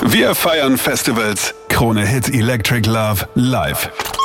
Wir feiern Festivals. Krone Hit Electric Love live.